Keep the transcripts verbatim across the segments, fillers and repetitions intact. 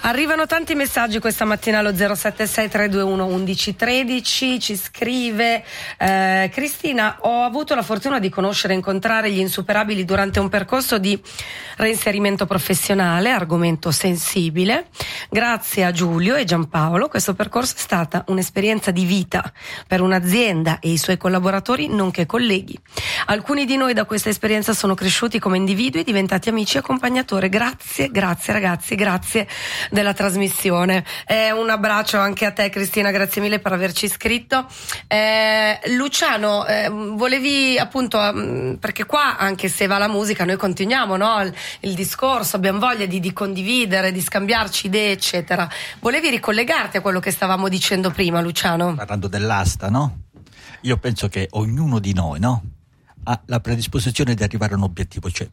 Arrivano tanti messaggi questa mattina allo zero sette sei tre due uno undici tredici. Ci scrive eh, Cristina: ho avuto la fortuna di conoscere e incontrare gli insuperabili durante un percorso di reinserimento professionale, argomento sensibile. Grazie a Giulio e Giampaolo questo percorso è stata un'esperienza di vita per un'azienda e i suoi collaboratori nonché colleghi. Alcuni di noi da questa esperienza sono cresciuti come individui, diventati amici e accompagnatori. Grazie, grazie ragazzi, grazie della trasmissione. Eh, un abbraccio anche a te Cristina, grazie mille per averci scritto. Eh, Luciano, eh, volevi appunto, perché qua anche se va la musica noi continuiamo, no? il, il discorso, abbiamo voglia di, di condividere, di scambiarci idee eccetera. Volevi ricollegarti a quello che stavamo dicendo prima, Luciano? Parlando dell'asta, no? Io penso che ognuno di noi, no? Ha la predisposizione di arrivare a un obiettivo, cioè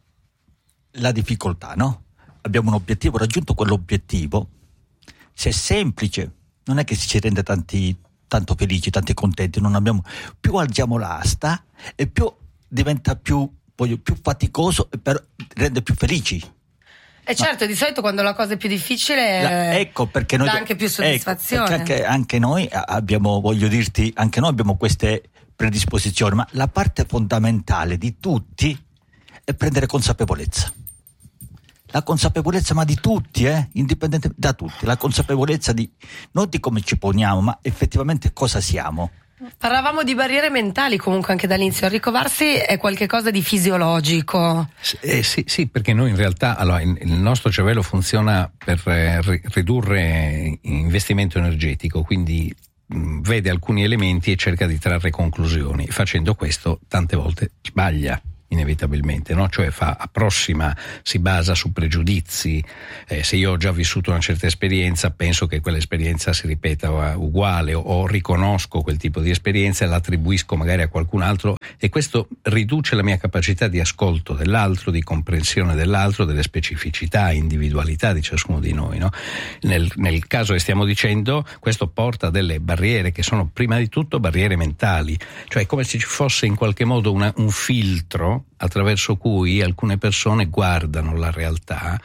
la difficoltà, no? Abbiamo un obiettivo, raggiunto quell'obiettivo, se è semplice, non è che si ci rende tanti, tanto felici, tanti contenti, non abbiamo, più alziamo l'asta e più diventa più, voglio, più faticoso e per, rende più felici. E certo, Ma, di solito quando la cosa è più difficile la, ecco perché noi, dà anche più soddisfazione. Ecco, perché anche, anche noi abbiamo, voglio dirti, anche noi abbiamo queste predisposizioni, ma la parte fondamentale di tutti è prendere consapevolezza. La consapevolezza, ma di tutti, eh, indipendente da tutti, la consapevolezza di non di come ci poniamo, ma effettivamente cosa siamo. Parlavamo di barriere mentali comunque anche dall'inizio. Ricovarsi è qualcosa di fisiologico. Eh, sì, sì, perché noi in realtà allora, il nostro cervello funziona per eh, ridurre investimento energetico, quindi mh, vede alcuni elementi e cerca di trarre conclusioni. Facendo questo tante volte sbaglia inevitabilmente, no? Cioè fa approssima, si basa su pregiudizi. Eh, se io ho già vissuto una certa esperienza, penso che quell'esperienza si ripeta uguale, o, o riconosco quel tipo di esperienza e l'attribuisco magari a qualcun altro, e questo riduce la mia capacità di ascolto dell'altro, di comprensione dell'altro, delle specificità, individualità di ciascuno di noi, no? Nel, nel caso che stiamo dicendo, questo porta a delle barriere che sono prima di tutto barriere mentali, cioè come se ci fosse in qualche modo una, un filtro attraverso cui alcune persone guardano la realtà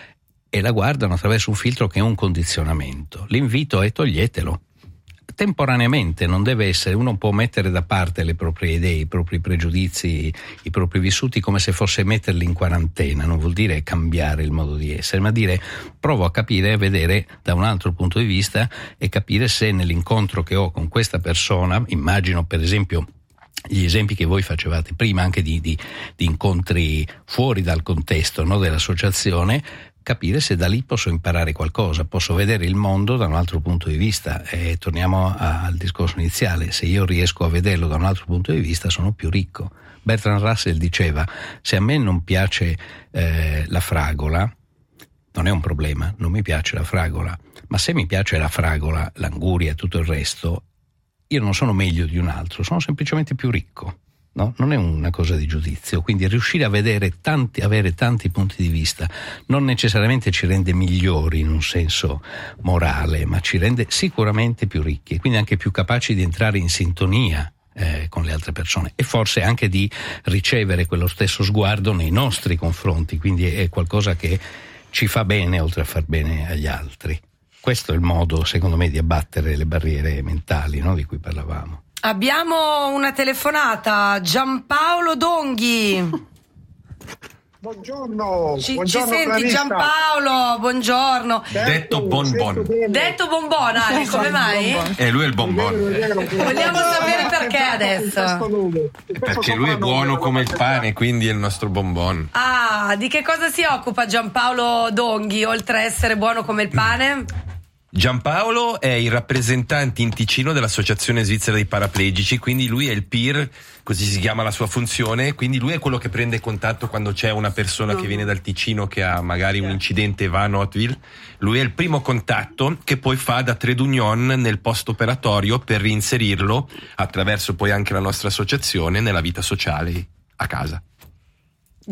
e la guardano attraverso un filtro che è un condizionamento. L'invito è: toglietelo temporaneamente, non deve essere, uno può mettere da parte le proprie idee, i propri pregiudizi, i propri vissuti come se fosse metterli in quarantena. Non vuol dire cambiare il modo di essere, ma dire provo a capire e a vedere da un altro punto di vista e capire se nell'incontro che ho con questa persona, immagino per esempio gli esempi che voi facevate prima anche di, di, di incontri fuori dal contesto, no, dell'associazione, capire se da lì posso imparare qualcosa, posso vedere il mondo da un altro punto di vista. E torniamo a, al discorso iniziale: se io riesco a vederlo da un altro punto di vista sono più ricco. Bertrand Russell diceva: se a me non piace eh, la fragola non è un problema, non mi piace la fragola, ma se mi piace la fragola, l'anguria e tutto il resto, io non sono meglio di un altro, sono semplicemente più ricco, no? Non è una cosa di giudizio. Quindi riuscire a vedere tanti, avere tanti punti di vista non necessariamente ci rende migliori in un senso morale, ma ci rende sicuramente più ricchi e quindi anche più capaci di entrare in sintonia eh, con le altre persone, e forse anche di ricevere quello stesso sguardo nei nostri confronti. Quindi è qualcosa che ci fa bene oltre a far bene agli altri. Questo è il modo, secondo me, di abbattere le barriere mentali, no, di cui parlavamo. Abbiamo una telefonata, Giampaolo Donghi. Buongiorno. Ci, buongiorno ci senti Clarissa. Giampaolo, buongiorno. Detto bonbon. Detto bonbon, Ale, come mai? E lui è il bonbon. Vogliamo sapere perché adesso. Perché lui è buono come il pane, quindi è il nostro bonbon. Ah, di che cosa si occupa Giampaolo Donghi, oltre a essere buono come il pane? Giampaolo è il rappresentante in Ticino dell'Associazione Svizzera dei Paraplegici, quindi lui è il peer, così si chiama la sua funzione, quindi lui è quello che prende contatto quando c'è una persona che viene dal Ticino che ha magari un incidente e va a Notville. Lui è il primo contatto che poi fa da trade union nel post operatorio per reinserirlo attraverso poi anche la nostra associazione nella vita sociale a casa.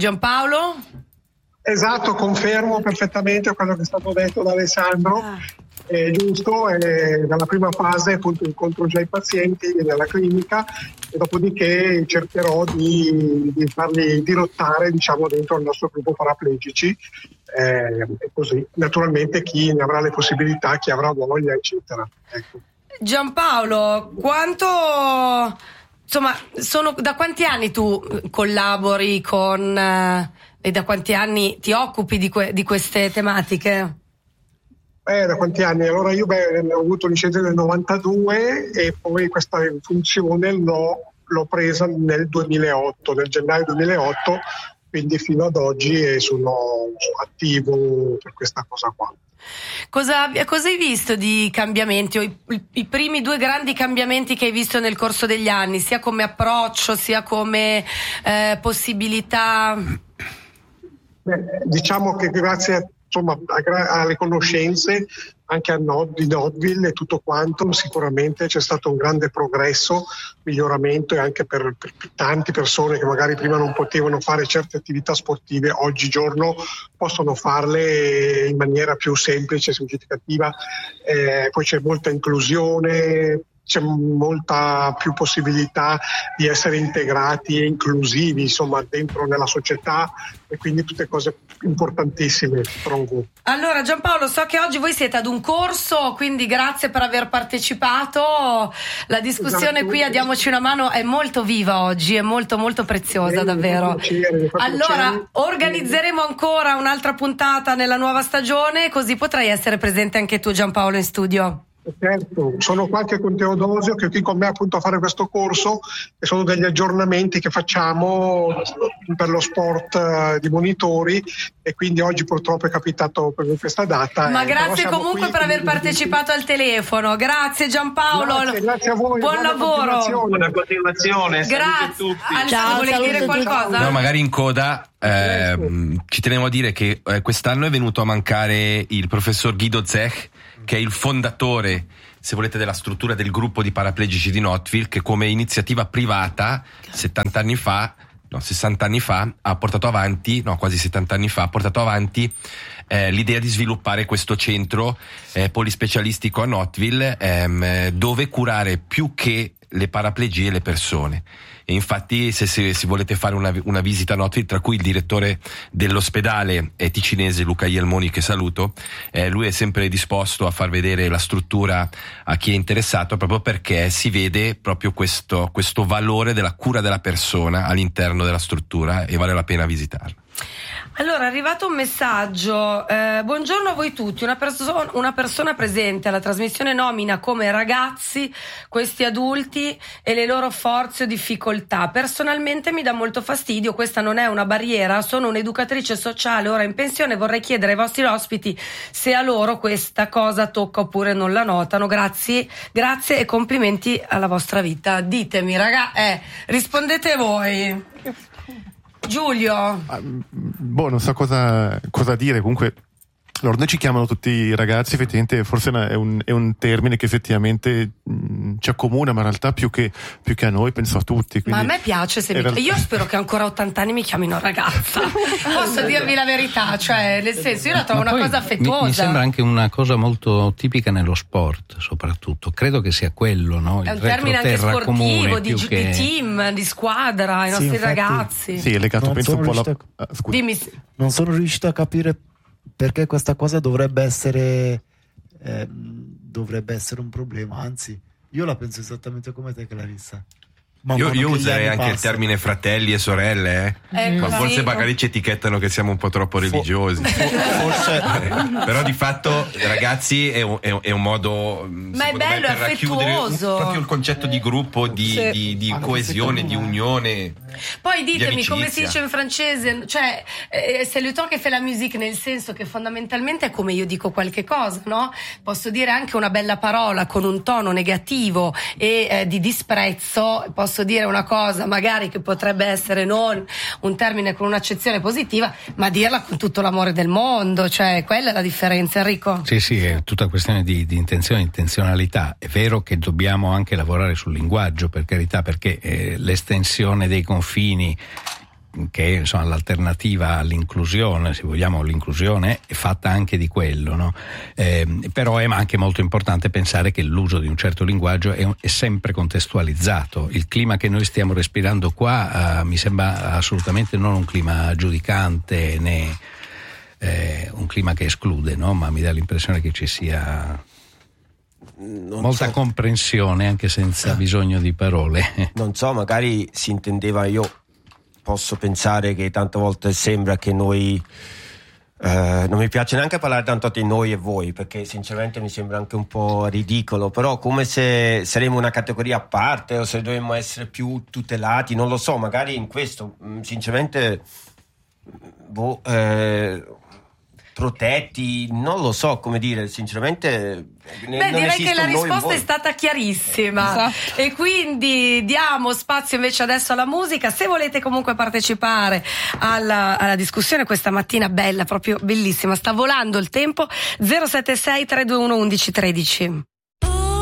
Giampaolo? Esatto, confermo perfettamente quello che è stato detto da Alessandro. È giusto, è dalla prima fase appunto incontro già i pazienti nella clinica e dopodiché cercherò di, di farli dirottare, diciamo, dentro il nostro gruppo paraplegici, eh, e così naturalmente chi ne avrà le possibilità, chi avrà voglia, eccetera. Ecco. Giampaolo, quanto, insomma, sono, da quanti anni tu collabori con eh, e da quanti anni ti occupi di, que, di queste tematiche? Eh, da quanti anni? Allora io beh, ho avuto licenza nel novantadue e poi questa funzione l'ho, l'ho presa nel duemilaotto, nel gennaio duemilaotto, quindi fino ad oggi e sono, sono attivo per questa cosa qua. Cosa, cosa hai visto di cambiamenti, o i, i primi due grandi cambiamenti che hai visto nel corso degli anni, sia come approccio sia come eh, possibilità? Beh, diciamo che grazie a insomma alle conoscenze anche a Nod, di Notville e tutto quanto, sicuramente c'è stato un grande progresso, miglioramento, e anche per, per tante persone che magari prima non potevano fare certe attività sportive, oggigiorno possono farle in maniera più semplice, semplificativa, eh, poi c'è molta inclusione, c'è molta più possibilità di essere integrati e inclusivi, insomma, dentro nella società, e quindi tutte cose importantissime, trovo. Allora Giampaolo, so che oggi voi siete ad un corso, quindi grazie per aver partecipato. La discussione esatto. Qui a Diamoci una mano è molto viva oggi, è molto molto preziosa, bene, davvero. Piacere, allora piacere. Organizzeremo ancora un'altra puntata nella nuova stagione, così potrai essere presente anche tu, Giampaolo, in studio. Certo, sono qua anche con Teodosio, che è qui con me appunto a fare questo corso, e sono degli aggiornamenti che facciamo per lo sport uh, di monitori, e quindi oggi purtroppo è capitato per questa data. Ma eh, grazie comunque qui, per aver partecipato al telefono, grazie Giampaolo. Grazie, grazie a voi. Buon buona lavoro. Continuazione. Buona continuazione. Grazie. A tutti. Ciao, volevi dire qualcosa? No, magari in coda eh, ci tenevo a dire che eh, quest'anno è venuto a mancare il professor Guido Zech, che è il fondatore, se volete, della struttura del gruppo di paraplegici di Notville, che come iniziativa privata settanta anni fa, no, sessanta anni fa ha portato avanti, no, quasi settanta anni fa ha portato avanti eh, l'idea di sviluppare questo centro eh, polispecialistico a Notville, ehm, dove curare più che le paraplegie le persone. E infatti se, se, se volete fare una, una visita a Notville, tra cui il direttore dell'ospedale è ticinese Luca Ielmoni, che saluto, eh, lui è sempre disposto a far vedere la struttura a chi è interessato, proprio perché si vede proprio questo, questo valore della cura della persona all'interno della struttura, e vale la pena visitarla. Allora, è arrivato un messaggio. Eh, buongiorno a voi tutti. Una, perso- una persona presente alla trasmissione nomina come ragazzi questi adulti e le loro forze o difficoltà. Personalmente mi dà molto fastidio, questa non è una barriera, sono un'educatrice sociale ora in pensione, vorrei chiedere ai vostri ospiti se a loro questa cosa tocca oppure non la notano. Grazie, grazie e complimenti alla vostra vita. Ditemi, raga, eh, rispondete voi. Giulio. Ah, boh, non so cosa, cosa dire, comunque allora, noi ci chiamano tutti i ragazzi, effettivamente forse è un, è un termine che effettivamente mh, ci accomuna, ma in realtà più che, più che a noi penso a tutti. Ma a me piace, se mi... realtà... io spero che ancora a ottanta anni mi chiamino ragazza, posso dirvi la verità, cioè nel senso io la trovo ma una cosa affettuosa. Mi, mi sembra anche una cosa molto tipica nello sport, soprattutto, credo che sia quello, no? Il è un termine anche sportivo, comune, di, che... di team, di squadra, i sì, nostri infatti, ragazzi. Sì, è legato penso un po' alla... a... Dimmi. Non sono riuscito a capire perché questa cosa dovrebbe essere eh, dovrebbe essere un problema, anzi io la penso esattamente come te, Clarissa. Man io io userei anche passano. Il termine fratelli e sorelle, eh? Ecco, ma forse sì. Magari ci etichettano che siamo un po' troppo religiosi. Forse. Eh, però di fatto, ragazzi, è un, è un, è un modo, ma è bello, me, per racchiudere un, proprio il concetto di gruppo, di, sì. di, di coesione, di unione. Poi ditemi come si dice in francese, cioè eh, c'est le temps che fait la musique, nel senso che fondamentalmente è come io dico qualche cosa, no? Posso dire anche una bella parola con un tono negativo e eh, di disprezzo, posso dire una cosa magari che potrebbe essere non un termine con un'accezione positiva, ma dirla con tutto l'amore del mondo, cioè quella è la differenza, Enrico. Sì, sì, è tutta questione di, di intenzione, intenzionalità. È vero che dobbiamo anche lavorare sul linguaggio, per carità, perché eh, l'estensione dei confini che insomma l'alternativa all'inclusione, se vogliamo l'inclusione è fatta anche di quello, no? Eh, però è anche molto importante pensare che l'uso di un certo linguaggio è, è sempre contestualizzato. Il clima che noi stiamo respirando qua eh, mi sembra assolutamente non un clima giudicante né eh, un clima che esclude, no? Ma mi dà l'impressione che ci sia non molta so. comprensione anche senza bisogno di parole. Non so, magari si intendeva, io posso pensare che tante volte sembra che noi eh, non mi piace neanche parlare tanto di noi e voi, perché sinceramente mi sembra anche un po' ridicolo, però come se saremmo una categoria a parte o se dovremmo essere più tutelati, non lo so, magari in questo sinceramente boh, eh, protetti, non lo so come dire, sinceramente. Beh, direi che la risposta è stata chiarissima, esatto. E quindi diamo spazio invece adesso alla musica. Se volete comunque partecipare alla, alla discussione questa mattina, bella, proprio bellissima, sta volando il tempo. Zero sette sei tre due uno uno uno uno tre zero.